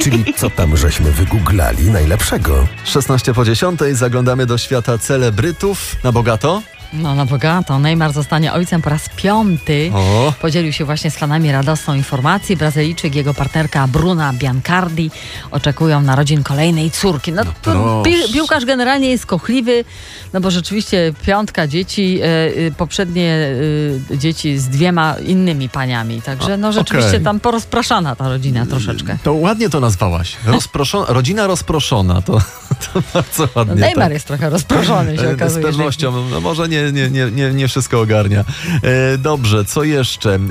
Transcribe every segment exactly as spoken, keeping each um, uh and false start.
Czyli co tam żeśmy wygooglali najlepszego? szesnaście po dziesiątej zaglądamy do świata celebrytów na bogato. No na bogato. Neymar zostanie ojcem po raz piąty. O. Podzielił się właśnie z fanami radosną informację. Brazylijczyk i jego partnerka Bruna Biancardi oczekują narodzin kolejnej córki. No, No to pi- proszę. piłkarz generalnie jest kochliwy, no bo rzeczywiście piątka dzieci, e, e, poprzednie e, dzieci z dwiema innymi paniami. Także no rzeczywiście okej. tam porozpraszana ta rodzina troszeczkę. To ładnie to nazwałaś. Rozproszona, rodzina rozproszona. To, to bardzo ładnie. No, Neymar tak. jest trochę rozproszony, się E, okazuje. Z pewnością, no może nie, nie, nie, nie, nie wszystko ogarnia. E, dobrze, co jeszcze? E,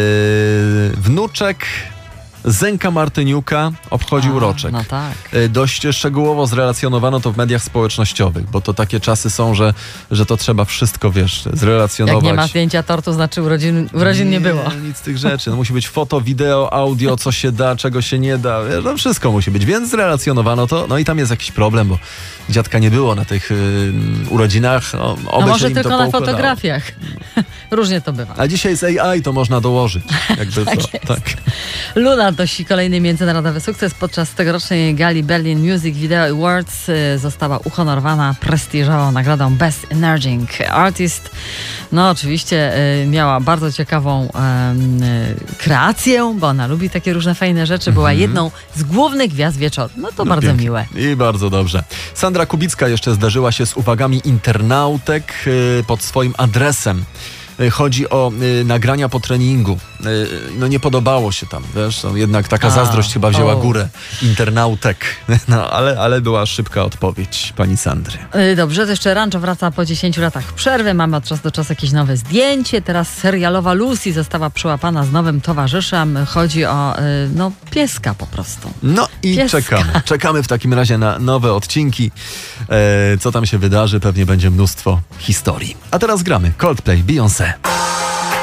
wnuczek Zenka Martyniuka obchodził A, roczek. No tak. E, Dość szczegółowo zrelacjonowano to w mediach społecznościowych, bo to takie czasy są, że, że to trzeba wszystko, wiesz, zrelacjonować. Jak nie ma zdjęcia tortu, znaczy urodzin, urodzin nie było. Nic z tych rzeczy. No, musi być foto, wideo, audio, co się da, czego się nie da. Wiesz, no wszystko musi być. Więc zrelacjonowano to. No i tam jest jakiś problem, bo dziadka nie było na tych y, urodzinach. No, No oby się może im tylko to na poukładało. fotografiach. Różnie to bywa. A dzisiaj z A I to można dołożyć. Jakby Tak co. jest. Tak. Luna dości kolejny międzynarodowy sukces. Podczas tegorocznej gali Berlin Music Video Awards y, została uhonorowana prestiżową nagrodą Best Emerging Artist. No oczywiście y, miała bardzo ciekawą em, y, kreację, bo ona lubi takie różne fajne rzeczy. Była Mhm. jedną z głównych gwiazd wieczoru. No to No bardzo pięknie. miłe. I bardzo dobrze. Sandra Kubicka jeszcze zderzyła się z uwagami internautek y, pod swoim adresem. Y, Chodzi o y, nagrania po treningu. Y, no nie podobało się tam, wiesz, no, jednak taka A, zazdrość chyba wzięła o. górę internautek. No ale, ale była szybka odpowiedź pani Sandry. Y, Dobrze, to jeszcze Rancho wraca po dziesięciu latach przerwy. Mamy od czasu do czasu jakieś nowe zdjęcie. Teraz serialowa Lucy została przyłapana z nowym towarzyszem. Chodzi o y, no, pieska po prostu. No i Pieska. czekamy. Czekamy w takim razie na nowe odcinki. E, co tam się wydarzy? Pewnie będzie mnóstwo historii. A teraz gramy Coldplay, Beyoncé.